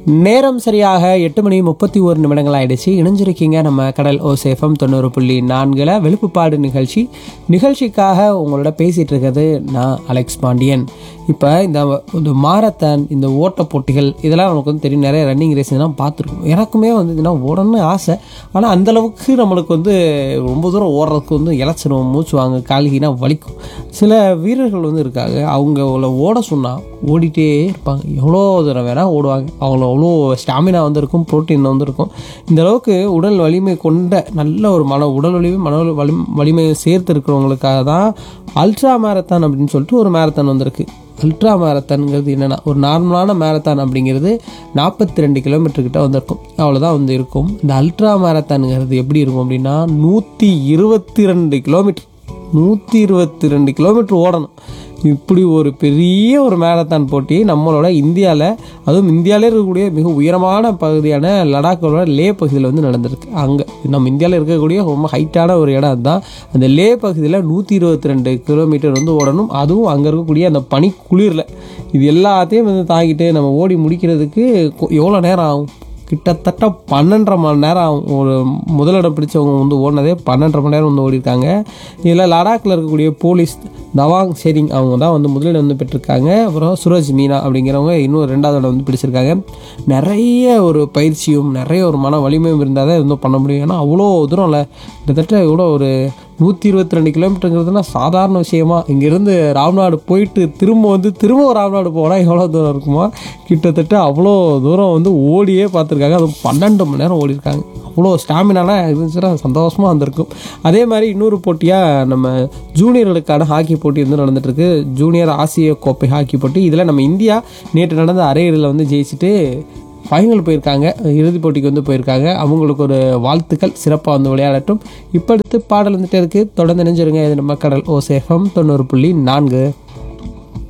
நேரம் சரியாக 8:31 ஆயிடுச்சு. இணைஞ்சிருக்கீங்க நம்ம கடல் ஓசேஃபம் 90.4 வெளுப்புப்பாடு நிகழ்ச்சிக்காக உங்களோட பேசிகிட்டு இருக்கிறது நான் அலெக்ஸ் பாண்டியன். இப்போ இந்த மாரத்தான், இந்த ஓட்ட போட்டிகள் இதெல்லாம் நமக்கு வந்து தெரியும். நிறைய ரன்னிங் ரேஸ் இதெல்லாம் பார்த்துருக்கோம். எனக்குமே வந்து இதெல்லாம் ஓடணும்னு ஆசை. ஆனால் அந்தளவுக்கு நம்மளுக்கு வந்து ரொம்ப தூரம் ஓடுறதுக்கு வந்து இலச்சிரும், மூச்சு வாங்க, கால்கினா வலிக்கும். சில வீரர்கள் வந்து இருக்காங்க, அவங்கள ஓட சொன்னால் ஓடிட்டே இருப்பாங்க. எவ்வளோ தூரம் வேணால் ஓடுவாங்க. அவங்கள அவ்வளோ ஸ்டாமினா வந்து இருக்கும், ப்ரோட்டீன் வந்து இருக்கும். இந்த அளவுக்கு உடல் வலிமை கொண்ட நல்ல ஒரு உடல் வலிமையை சேர்த்து இருக்கிறவங்களுக்காக தான் அல்ட்ரா மேரத்தான் அப்படின்னு சொல்லிட்டு ஒரு மேரத்தான் வந்திருக்கு. அல்ட்ரா மேரத்தான்ங்கிறது என்னென்னா, ஒரு நார்மலான மேரத்தான் அப்படிங்கிறது 42 கிலோமீட்டர் கிட்ட வந்திருக்கும், அவ்வளோதான் வந்து இருக்கும். இந்த அல்ட்ரா மேரத்தானுங்கிறது எப்படி இருக்கும் அப்படின்னா 122 கிலோமீட்டர் ஓடணும். இப்படி ஒரு பெரிய ஒரு மேரத்தான் போட்டி நம்மளோட இந்தியாவில், அதுவும் இந்தியாவிலே இருக்கக்கூடிய மிக உயரமான பகுதியான லடாக்கோட லே பகுதியில் வந்து நடந்திருக்கு. அங்கே நம்ம இந்தியாவில் இருக்கக்கூடிய ரொம்ப ஹைட்டான ஒரு இடம் அதுதான். அந்த லே பகுதியில் 122 கிலோமீட்டர் வந்து ஓடணும். அதுவும் அங்கே இருக்கக்கூடிய அந்த பனி குளிரில். இது எல்லாத்தையும் வந்து தாங்கிட்டு நம்ம ஓடி முடிக்கிறதுக்கு எவ்வளோ நேரம் ஆகும்? கிட்டத்தட்ட 12.5 மணி நேரம் ஆகும். ஒரு முதலிடம் பிடிச்சவங்க வந்து ஓடினதே 12.5 மணி நேரம் வந்து ஓடிருக்காங்க. இதில் லடாக்கில் இருக்கக்கூடிய போலீஸ் தவாங் ஷெரிங் அவங்க தான் வந்து முதலிடம் வந்து பெற்றிருக்காங்க. அப்புறம் சுரஜ் மீனா அப்படிங்கிறவங்க இன்னும் 2வது இடம் வந்து பிடிச்சிருக்காங்க. நிறைய ஒரு பயிற்சியும் நிறைய ஒரு மன வலிமையும் இருந்தால் தான் இன்னும் பண்ண முடியும். ஏன்னா அவ்வளோ தூரம் இல்லை, கிட்டத்தட்ட இவ்வளோ ஒரு 122 கிலோமீட்டருங்கிறதுனா சாதாரண விஷயமா? இங்கேருந்து ராம்நாடு போயிட்டு திரும்ப ராம்நாடு போனால் எவ்வளோ தூரம் இருக்குமா? கிட்டத்தட்ட அவ்வளோ தூரம் வந்து ஓடியே பார்த்துருக்காங்க. அதுவும் 12 மணி நேரம் ஓடிருக்காங்க. அவ்வளோ ஸ்டாமினாலாம் இருந்துச்சுன்னா சந்தோஷமாக வந்திருக்கும். அதே மாதிரி இன்னொரு போட்டியாக நம்ம ஜூனியர்களுக்கான ஹாக்கி போட்டி வந்து நடந்துகிட்ருக்கு. ஜூனியர் ஆசிய கோப்பை ஹாக்கி போட்டி. இதில் நம்ம இந்தியா நேற்று நடந்த அரையிறில் வந்து ஜெயிச்சுட்டு ஃபைனல் போயிருக்காங்க, இறுதிப் போட்டிக்கு வந்து போயிருக்காங்க. அவங்களுக்கு ஒரு வாழ்த்துக்கள், சிறப்பாக வந்து விளையாடட்டும். இப்போ அடுத்து பாடல் வந்துட்டே இருக்குது. தொடர்ந்து நினைஞ்சிருங்க. இது நம்ம கடல் ஓசேஃபம் 90.4.